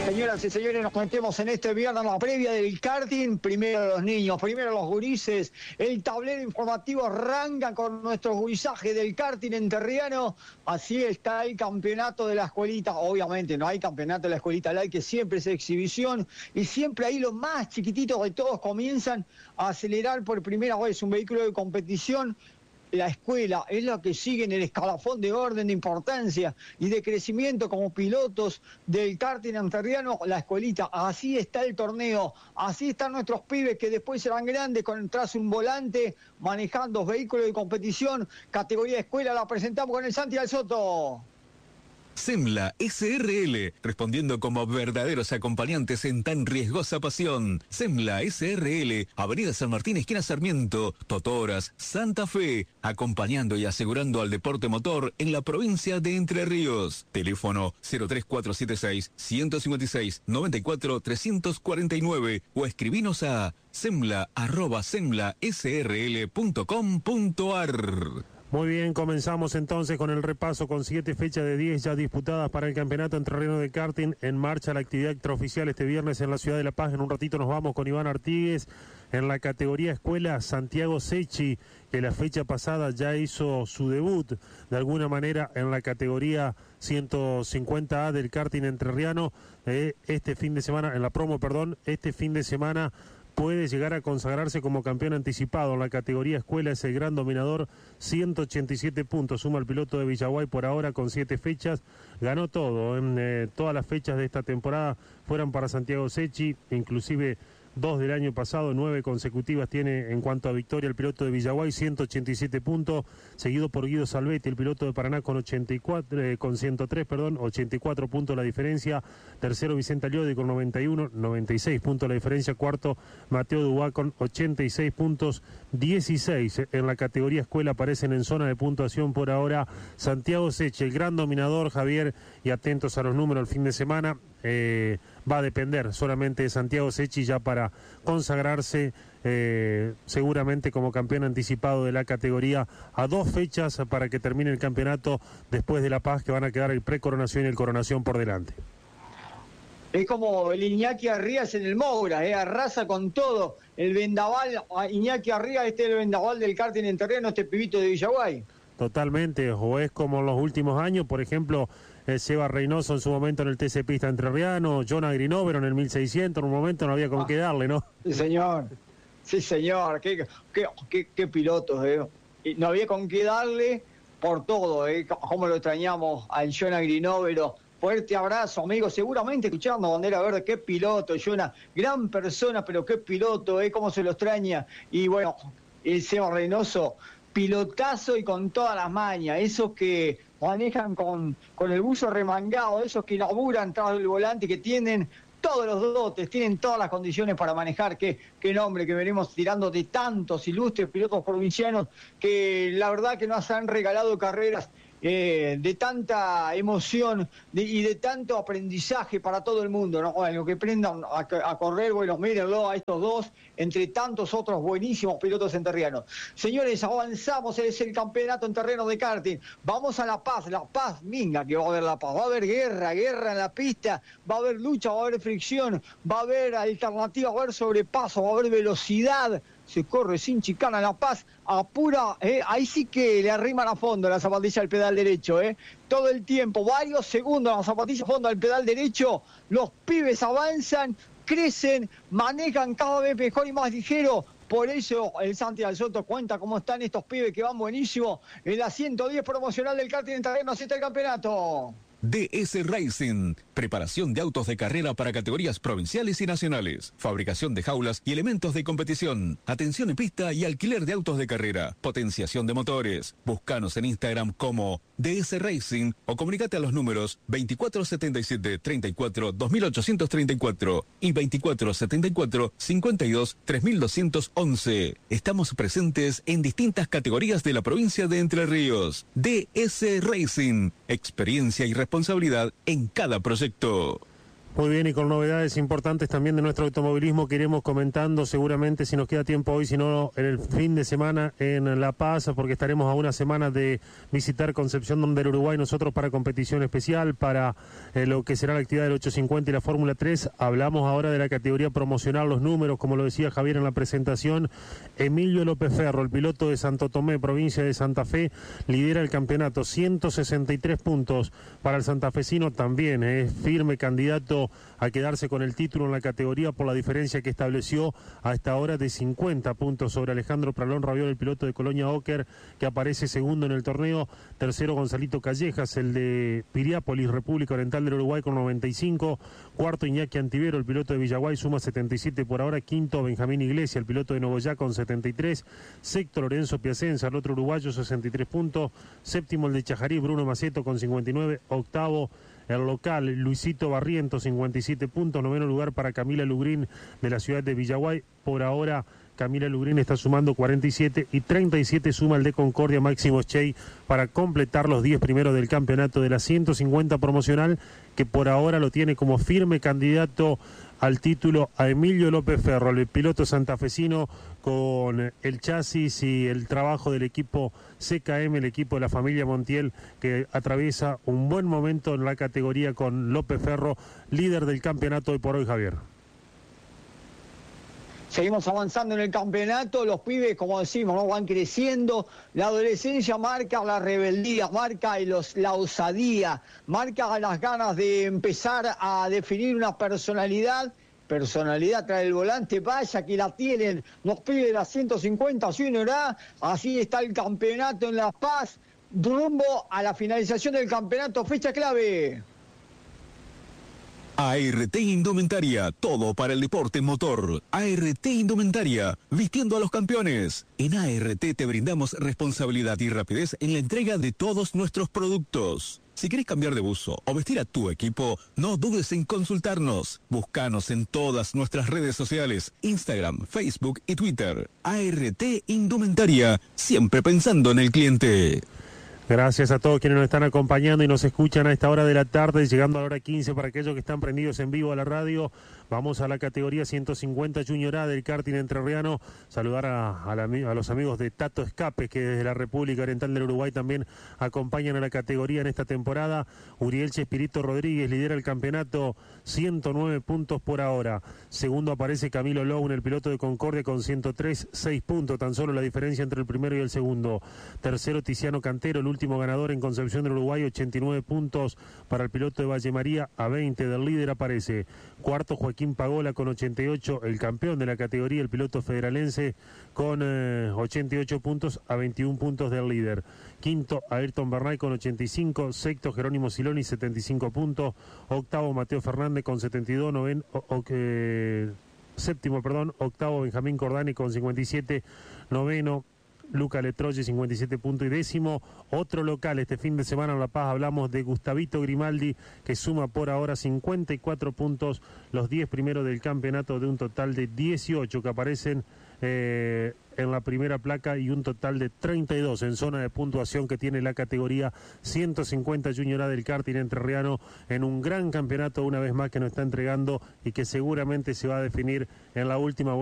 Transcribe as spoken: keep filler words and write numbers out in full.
Señoras y señores, nos metemos en este viernes en la previa del karting. Primero los niños, primero los gurises. El tablero informativo arranca con nuestro gurisaje del karting enterriano. Así está el campeonato de la escuelita. Obviamente no hay campeonato de la escuelita light, que siempre es exhibición. Y siempre ahí los más chiquititos de todos comienzan a acelerar por primera vez un vehículo de competición. La escuela es la que sigue en el escalafón de orden, de importancia y de crecimiento como pilotos del karting enterriano, la escuelita. Así está el torneo, así están nuestros pibes que después serán grandes con tras un volante, manejando vehículos de competición. Categoría escuela la presentamos con el Santi Alsoto. Semla S R L, respondiendo como verdaderos acompañantes en tan riesgosa pasión. Semla S R L, Avenida San Martín, esquina Sarmiento, Totoras, Santa Fe, acompañando y asegurando al deporte motor en la provincia de Entre Ríos. Teléfono cero tres cuatro siete seis, uno cinco seis, nueve cuatro tres cuatro nueve o escribinos a semla arroba semla s r l punto com punto a r. Muy bien, comenzamos entonces con el repaso con siete fechas de diez ya disputadas para el campeonato entrerriano de karting. En marcha la actividad extraoficial este viernes en la ciudad de La Paz. En un ratito nos vamos con Iván Artigues en la categoría escuela. Santiago Secchi, que la fecha pasada ya hizo su debut de alguna manera en la categoría ciento cincuenta A del karting entrerriano. Eh, este fin de semana, en la promo, perdón, este fin de semana puede llegar a consagrarse como campeón anticipado en la categoría escuela. Es el gran dominador, ciento ochenta y siete puntos, suma el piloto de Villaguay por ahora con siete fechas, ganó todo, en eh, todas las fechas de esta temporada fueron para Santiago Secchi, inclusive dos del año pasado, nueve consecutivas tiene en cuanto a victoria el piloto de Villaguay, ciento ochenta y siete puntos, seguido por Guido Salvetti, el piloto de Paraná con ochenta y cuatro, eh, con ciento tres, perdón, ochenta y cuatro puntos la diferencia, tercero Vicente Aliodi con noventa y uno, noventa y seis puntos la diferencia, cuarto Mateo Dubá con ochenta y seis puntos, dieciséis en la categoría escuela aparecen en zona de puntuación por ahora Santiago Secchi, el gran dominador, Javier, y atentos a los números el fin de semana. Eh, va a depender solamente de Santiago Secchi ya para consagrarse eh, seguramente como campeón anticipado de la categoría a dos fechas para que termine el campeonato después de La Paz, que van a quedar el precoronación y el coronación por delante. Es como el Iñaki Arrias en el Moura, eh, arrasa con todo. El vendaval, Iñaki Arrias, este es el vendaval del karting enterriano, este pibito de Villaguay. Totalmente, o es como en los últimos años, por ejemplo, eh, Seba Reynoso en su momento en el T C Pista entrerriano, Jonah Grinovero en el mil seiscientos, en un momento no había con ah, qué darle, ¿no? Sí, señor, sí, señor, qué, qué, qué, qué pilotos, eh. Y no había con qué darle por todo, eh. Cómo lo extrañamos al Jonah Grinovero. Fuerte abrazo, amigo, seguramente escuchando Bandera Verde, qué piloto, Jonah, gran persona, pero qué piloto, eh, cómo se lo extraña. Y bueno, el Seba Reynoso, pilotazo y con todas las mañas, esos que manejan con, con el buzo remangado, esos que laburan tras del volante, que tienen todos los dotes, tienen todas las condiciones para manejar. Qué, qué nombre que venimos tirando de tantos ilustres pilotos provincianos que la verdad que nos han regalado carreras Eh, de tanta emoción de, y de tanto aprendizaje para todo el mundo, ¿no? Bueno, que aprendan a, a correr, bueno, mírenlo a estos dos, entre tantos otros buenísimos pilotos enterrianos. Señores, avanzamos, es el campeonato en terreno de karting. Vamos a La Paz, La Paz, minga que va a haber La Paz, va a haber guerra, guerra en la pista, va a haber lucha, va a haber fricción, va a haber alternativa, va a haber sobrepaso, va a haber velocidad. Se corre sin chicana La Paz, apura, eh, ahí sí que le arriman a fondo la zapatilla al pedal derecho, eh. Todo el tiempo, varios segundos la zapatilla a fondo al pedal derecho, los pibes avanzan, crecen, manejan cada vez mejor y más ligero. Por eso el Santi Alsoto cuenta cómo están estos pibes que van buenísimo en la ciento diez promocional del karting en terreno. Así está el campeonato. D S Racing, preparación de autos de carrera para categorías provinciales y nacionales, fabricación de jaulas y elementos de competición, atención en pista y alquiler de autos de carrera, potenciación de motores. Búscanos en Instagram como D S Racing o comunícate a los números veinticuatro setenta y siete treinta y cuatro dos mil ochocientos treinta y cuatro y veinticuatro setenta y cuatro cincuenta y dos tres mil doscientos once. Estamos presentes en distintas categorías de la provincia de Entre Ríos. D S Racing, experiencia y responsabilidad en cada proyecto. Muy bien, y con novedades importantes también de nuestro automovilismo que iremos comentando seguramente, si nos queda tiempo hoy, si no en el fin de semana en La Paz, porque estaremos a una semana de visitar Concepción del Uruguay nosotros para competición especial, para eh, lo que será la actividad del ochocientos cincuenta y la Fórmula tres. Hablamos ahora de la categoría promocional, los números, como lo decía Javier en la presentación. Emilio López Ferro, el piloto de Santo Tomé, provincia de Santa Fe, lidera el campeonato, ciento sesenta y tres puntos para el santafesino, también es firme candidato a quedarse con el título en la categoría por la diferencia que estableció a esta hora de cincuenta puntos sobre Alejandro Pralón Raviol, el piloto de Colonia Oker, que aparece segundo en el torneo. Tercero Gonzalito Callejas, el de Piriápolis, República Oriental del Uruguay, con noventa y cinco. Cuarto Iñaki Antivero, el piloto de Villaguay, suma setenta y siete por ahora. Quinto Benjamín Iglesia, el piloto de Nogoyá, con setenta y tres. Sexto Lorenzo Piacenza, el otro uruguayo, sesenta y tres puntos. Séptimo el de Chajarí, Bruno Maceto, con cincuenta y nueve. Octavo el local, Luisito Barriento, cincuenta y siete puntos. Noveno lugar para Camila Lugrín, de la ciudad de Villaguay. Por ahora Camila Lugrín está sumando cuarenta y siete, y treinta y siete suma el de Concordia, Máximo Chey, para completar los diez primeros del campeonato de la ciento cincuenta promocional, que por ahora lo tiene como firme candidato al título a Emilio López Ferro, el piloto santafesino, con el chasis y el trabajo del equipo C K M, el equipo de la familia Montiel, que atraviesa un buen momento en la categoría con López Ferro, líder del campeonato hoy por hoy, Javier. Seguimos avanzando en el campeonato, los pibes, como decimos, ¿no? Van creciendo, la adolescencia marca la rebeldía, marca los, la osadía, marca las ganas de empezar a definir una personalidad, personalidad tras el volante, vaya que la tienen los pibes de las ciento cincuenta, así no era, así está el campeonato en La Paz, rumbo a la finalización del campeonato, fecha clave. A R T Indumentaria, todo para el deporte motor. A R T Indumentaria, vistiendo a los campeones. En A R T te brindamos responsabilidad y rapidez en la entrega de todos nuestros productos. Si querés cambiar de buzo o vestir a tu equipo, no dudes en consultarnos. Búscanos en todas nuestras redes sociales, Instagram, Facebook y Twitter. A R T Indumentaria, siempre pensando en el cliente. Gracias a todos quienes nos están acompañando y nos escuchan a esta hora de la tarde, llegando a la hora quince para aquellos que están prendidos en vivo a la radio. Vamos a la categoría ciento cincuenta Junior A del karting entrerriano. Saludar a, a, la, a los amigos de Tato Escape, que desde la República Oriental del Uruguay también acompañan a la categoría en esta temporada. Uriel Chespirito Rodríguez lidera el campeonato, ciento nueve puntos por ahora. Segundo aparece Camilo Loun, el piloto de Concordia, con ciento tres, seis puntos, tan solo la diferencia entre el primero y el segundo. Tercero Tiziano Cantero, el último ganador en Concepción del Uruguay, ochenta y nueve puntos para el piloto de Valle María, a veinte del líder aparece. Cuarto Joaquín Pagola con ochenta y ocho, el campeón de la categoría, el piloto federalense, con eh, ochenta y ocho puntos, a veintiún puntos del líder. Quinto Ayrton Bernay con ochenta y cinco, sexto Jerónimo Siloni, setenta y cinco puntos, octavo Mateo Fernández con setenta y dos, noven, o, o, eh, séptimo, perdón, octavo Benjamín Cordani con cincuenta y siete, noveno Luca Letroye, cincuenta y siete puntos, y décimo otro local este fin de semana en La Paz. Hablamos de Gustavito Grimaldi, que suma por ahora cincuenta y cuatro puntos, los diez primeros del campeonato, de un total de dieciocho que aparecen eh, en la primera placa, y un total de treinta y dos en zona de puntuación que tiene la categoría ciento cincuenta Junior A del karting entrerriano, en un gran campeonato una vez más que nos está entregando y que seguramente se va a definir en la última vuelta.